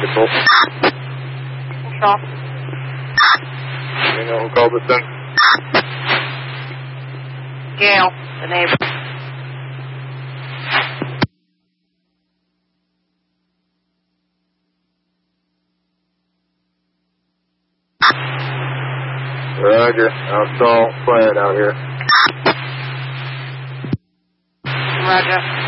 Control. Control. You know who called this in? Gail, the neighbor. Roger. I'll stall quiet out here. Roger.